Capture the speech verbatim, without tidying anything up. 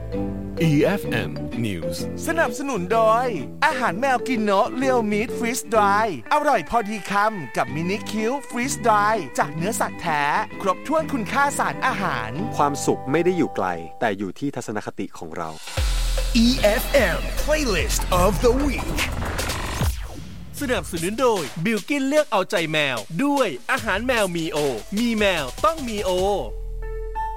อี เอฟ เอ็ม News สนับสนุนโดยอาหารแมวกินโนะเรียวมีทฟรีสดรายอร่อยพอดีคำกับมินิคิวฟรีสดรายจากเนื้อสัตว์แท้ครบถ้วนคุณค่าสารอาหารความสุขไม่ได้อยู่ไกลแต่อยู่ที่ทัศนคติของเราอี เอฟ เอ็ม Playlist of the Week สนับสนุนโดยบิลกินเลือกเอาใจแมวด้วยอาหารแมวมีโอมีแมวต้องมีโอ